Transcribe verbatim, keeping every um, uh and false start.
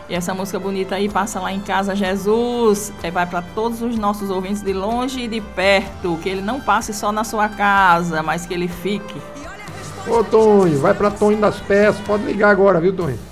E essa música bonita aí passa lá em casa, Jesus. É, vai para todos os nossos ouvintes de longe e de perto. Que ele não passe só na sua casa, mas que ele fique. Ô, Tonho, vai pra Tonho das Peças. Pode ligar agora, viu, Tonho?